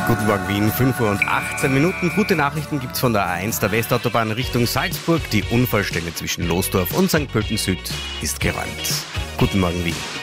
Guten Morgen Wien, 5 Uhr und 18 Minuten. Gute Nachrichten gibt's von der A1 der Westautobahn Richtung Salzburg. Die Unfallstelle zwischen Losdorf und St. Pölten Süd ist geräumt. Guten Morgen Wien.